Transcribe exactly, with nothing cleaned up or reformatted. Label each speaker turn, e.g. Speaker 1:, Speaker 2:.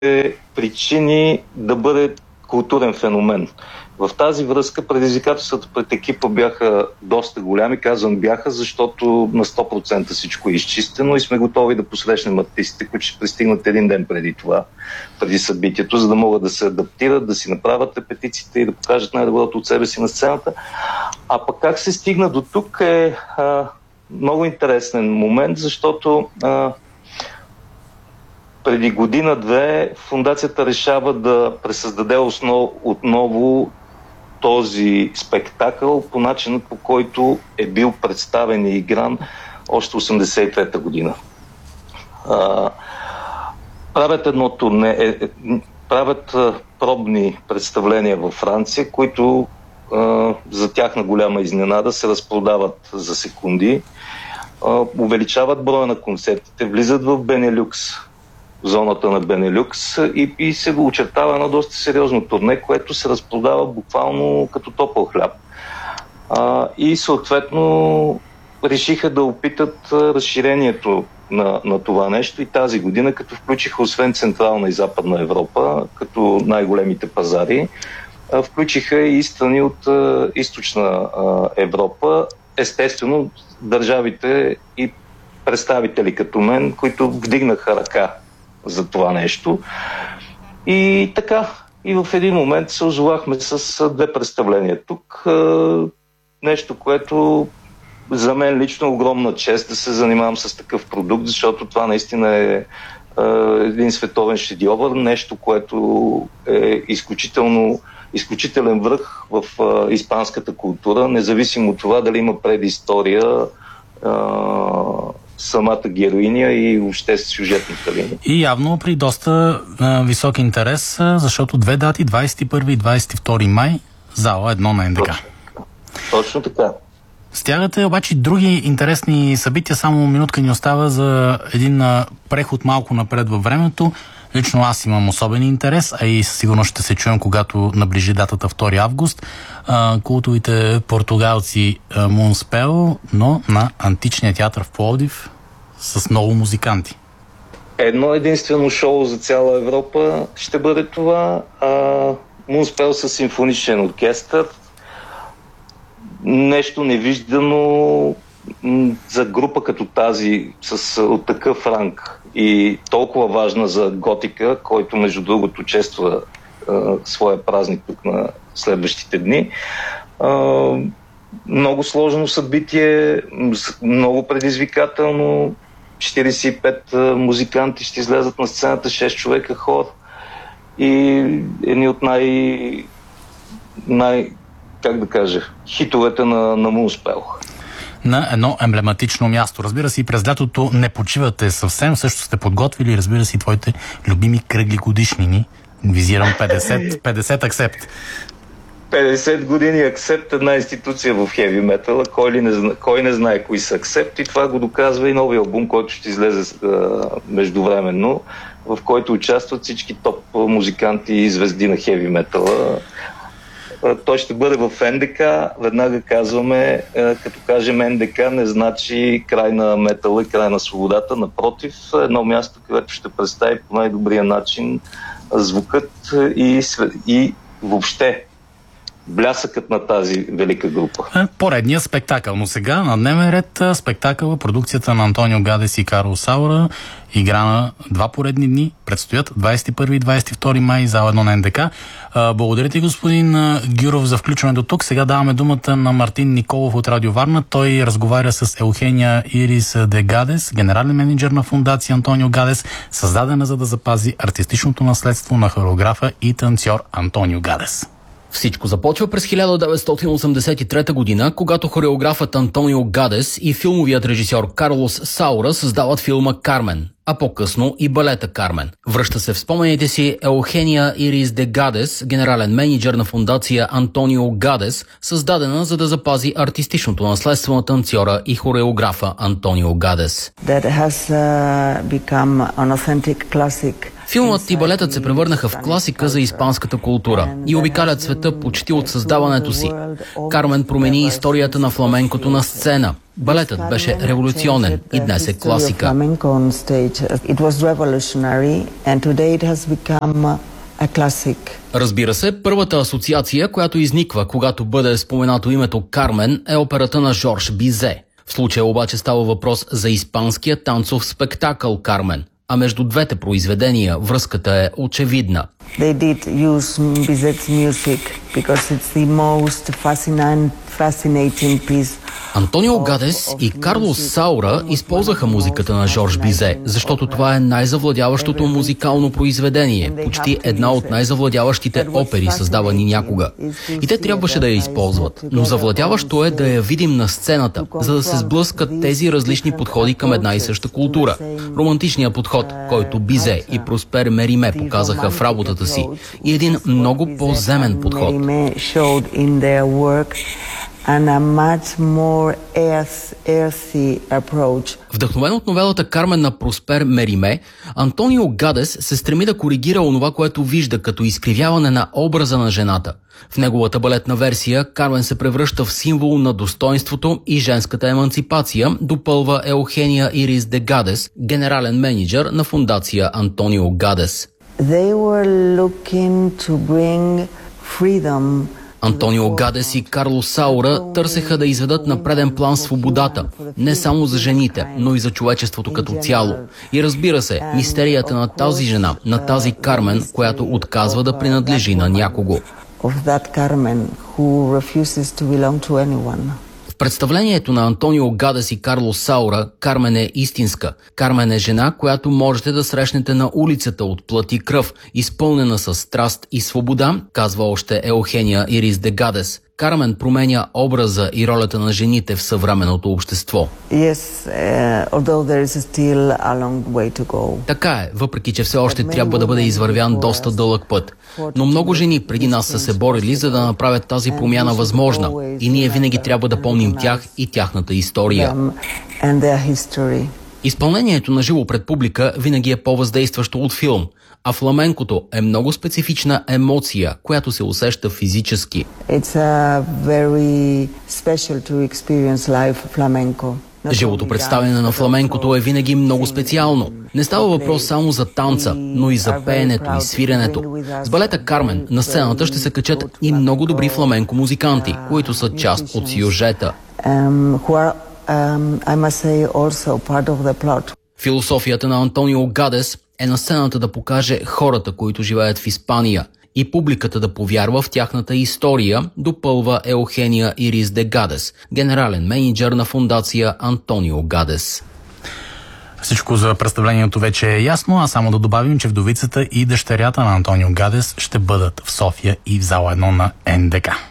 Speaker 1: причини да бъде културен феномен. В тази връзка предизвикателствата пред екипа бяха доста голями. Казвам бяха, защото на сто процента всичко е изчистено и сме готови да посрещнем артистите, които ще пристигнат един ден преди това, преди събитието, за да могат да се адаптират, да си направят репетициите и да покажат най-доброто от себе си на сцената. А пък как се стигна до тук е а, много интересен момент, защото а, преди година-две фундацията решава да пресъздаде основ, отново този спектакъл по начина, по който е бил представен и игран още осемдесет и трета година. А, правят едно турне, е, е, правят а, пробни представления във Франция, които а, за тяхна голяма изненада се разпродават за секунди, а, увеличават броя на концертите, влизат в Бенелюкс, зоната на Бенелюкс и, и се очертава едно доста сериозно турне, което се разпродава буквално като топъл хляб. А, и съответно решиха да опитат разширението на, на това нещо и тази година, като включиха освен Централна и Западна Европа, като най-големите пазари, а, включиха и страни от а, Източна а, Европа, естествено държавите и представители като мен, които вдигнаха ръка за това нещо. И така, и в един момент се озовахме с две представления тук. Нещо, което за мен лично е огромна чест да се занимавам с такъв продукт, защото това наистина е един световен шедьовър, нещо, което е изключително, изключителен връх в испанската култура, независимо от това дали има предистория, самата героиня и въобще сюжетната линия.
Speaker 2: И явно при доста а, висок интерес, а, защото две дати, двадесет и първи и двадесет и втори май, зала едно на ен де ка.
Speaker 1: Точно, точно така.
Speaker 2: Стягате обаче други интересни събития, само минутка ни остава за един а, преход малко напред във времето. Лично аз имам особен интерес, а и със сигурност ще се чуем, когато наближи датата втори август. А, култовите португалци Мунспел, но на Античния театър в Пловдив с много музиканти.
Speaker 1: Едно единствено шоу за цяла Европа ще бъде това. Мунспел с симфоничен оркестър. Нещо невиждано за група като тази, с, от такъв ранг и толкова важна за готика, който между другото чества а, своя празник тук на следващите дни. А, много сложно събитие, много предизвикателно. четиридесет и пет музиканти ще излязат на сцената, шест човека хор и едни от най... най... как да кажа, хитовете на, на Мунспел.
Speaker 2: На едно емблематично място. Разбира се, и през лятото не почивате съвсем, също сте подготвили, разбира се, и твоите любими кръгли годишнини. Визирам петдесет, петдесет аксепт.
Speaker 1: петдесет години Аксепт, една институция в хеви метала. Кой, ли не, зна... Кой не знае кои са Аксепт, и това го доказва и новия албум, който ще излезе а, междувременно, в който участват всички топ музиканти и звезди на хеви метала. Той ще бъде в ен де ка. Веднага казваме, като кажем ен де ка, не значи край на метала и край на свободата. Напротив, едно място, където ще представи по най-добрия начин звукът и, и въобще блясъкът на тази велика група.
Speaker 2: Поредния спектакъл, но сега на дневен ред спектакъл, продукцията на Антонио Гадес и Карло Саура, игра на два поредни дни, предстоят двадесет и първи и двадесет и втори май, зала едно на ен де ка. Благодаря ти, господин Гюров, за включването тук. Сега даваме думата на Мартин Николов от Радио Варна. Той разговаря с Еухения Ирис де Гадес, генерален менеджер на фундация Антонио Гадес, създадена за да запази артистичното наследство на хореографа и танцор Антонио Гадес.
Speaker 3: Всичко започва през хиляда деветстотин осемдесет и трета година, когато хореографът Антонио Гадес и филмовият режисьор Карлос Саура създават филма «Кармен», а по-късно и балета «Кармен». Връща се в спомените си Еухения Ирис де Гадес, генерален менеджер на фундация Антонио Гадес, създадена за да запази артистичното наследство на танцора и хореографа Антонио Гадес.
Speaker 4: That has, uh, become an authentic classic.
Speaker 3: Филмът и балетът се превърнаха в класика за испанската култура и обикалят света почти от създаването си. Кармен промени историята на фламенкото на сцена. Балетът беше революционен и днес е класика. Разбира се, първата асоциация, която изниква, когато бъде споменато името Кармен, е операта на Жорж Бизе. В случая обаче става въпрос за испанския танцов спектакъл Кармен, а между двете произведения връзката е очевидна.
Speaker 4: They did use Bizet's music because it's the most fascinating, fascinating piece.
Speaker 3: Антонио Гадес и Карлос Саура използваха музиката на Жорж Бизе, защото това е най-завладяващото музикално произведение, почти една от най-завладяващите опери, създавани някога. И те трябваше да я използват. Но завладяващо е да я видим на сцената, за да се сблъскат тези различни подходи към една и съща култура. Романтичният подход, който Бизе и Проспер Мериме показаха в работата си, и един много по-земен подход.
Speaker 4: And a much more earthy approach.
Speaker 3: Вдъхновен от новелата Кармен на Проспер Мериме, Антонио Гадес се стреми да коригира онова, което вижда като изкривяване на образа на жената. В неговата балетна версия Кармен се превръща в символ на достоинството и женската еманципация, допълва Еухения Ирис де Гадес, генерален мениджър на фондация Антонио Гадес.
Speaker 4: They were looking to bring freedom.
Speaker 3: Антонио Гадес и Карлос Саура търсеха да изведат на преден план свободата, не само за жените, но и за човечеството като цяло. И разбира се, мистерията на тази жена, на тази Кармен, която отказва да принадлежи на някого. В представлението на Антонио Гадес и Карлос Саура, Кармен е истинска. Кармен е жена, която можете да срещнете на улицата от плът и кръв, изпълнена с страст и свобода, казва още Еухения Ирис де Гадес. Кармен променя образа и ролята на жените в съвременното общество.
Speaker 4: Yes, uh, although there is still a long way to go.
Speaker 3: Така е, въпреки че все още трябва да бъде извървян доста дълъг път. Но много жени преди нас са се борили, за да направят тази промяна възможна. И ние винаги трябва да помним тях и тяхната история. Изпълнението на живо пред публика винаги е по-въздействащо от филм, а фламенкото е много специфична емоция, която се усеща физически. Живото представяне на фламенкото е винаги много специално. Не става въпрос само за танца, но и за пеенето и свиренето. С балета Кармен на сцената ще се качат и много добри фламенко музиканти, които са част от сюжета.
Speaker 4: Um, I must say also part of the plot.
Speaker 3: Философията на Антонио Гадес е на сцената да покаже хората, които живеят в Испания, и публиката да повярва в тяхната история, допълва Еухения Ирис де Гадес, генерален мениджър на фондация Антонио Гадес.
Speaker 2: Всичко за представлението вече е ясно, а само да добавим, че вдовицата и дъщерята на Антонио Гадес ще бъдат в София и в зала едно на Ен Де Ка.